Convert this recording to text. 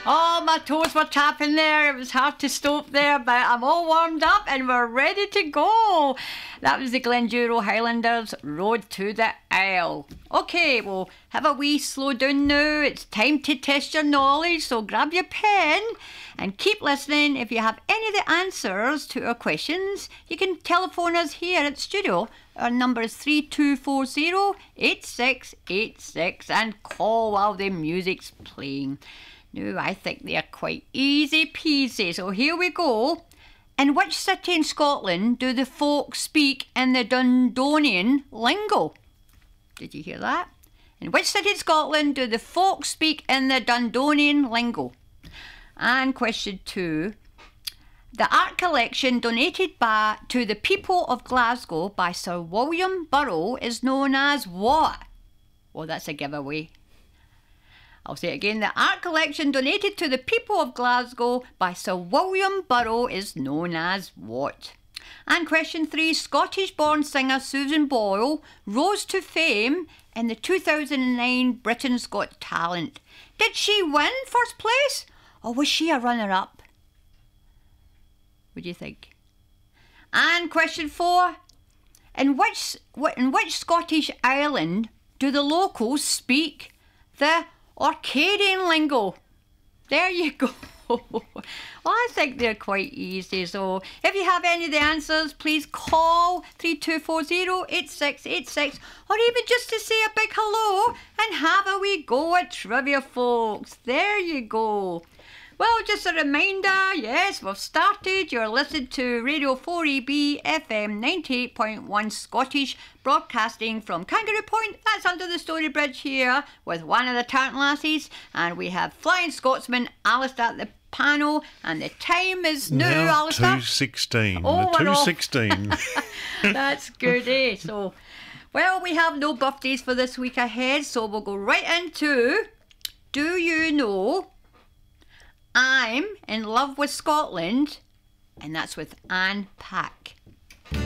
Oh, my toes were tapping there. It was hard to stop there, but I'm all warmed up and we're ready to go. That was the Glenduro Highlanders, Road to the Isle. Okay, well, have a wee slow down now. It's time to test your knowledge, so grab your pen and keep listening. If you have any of the answers to our questions, you can telephone us here at the studio. Our number is 3240-8686 and call while the music's playing. Now, I think they're quite easy peasy, so here we go. In which city in Scotland do the folk speak in the Dundonian lingo? Did you hear that? In which city in Scotland do the folk speak in the Dundonian lingo? And question 2. The art collection donated to the people of Glasgow by Sir William Burrow is known as what? Well, that's a giveaway. I'll say it again. The art collection donated to the people of Glasgow by Sir William Burrow is known as what? And question 3. Scottish-born singer Susan Boyle rose to fame in the 2009 Britain's Got Talent. Did she win first place or was she a runner-up? What do you think? And question 4. In which Scottish island do the locals speak the Orcadian lingo? There you go. Well, I think they're quite easy. So if you have any of the answers, please call 3240-8686 or even just to say a big hello and have a wee go at trivia, folks. There you go. Well, just a reminder, yes, we've started. You're listening to Radio 4EB FM 98.1 Scottish, broadcasting from Kangaroo Point. That's under the Story Bridge here with one of the Tartan Lassies. And we have Flying Scotsman Alistair at the panel. And the time is now, Alistair. 2:16. Oh, 2:16. That's good, eh? So, well, we have no birthdays for this week ahead, so we'll go right into Do You Know I'm in Love with Scotland, and that's with Anne Pack.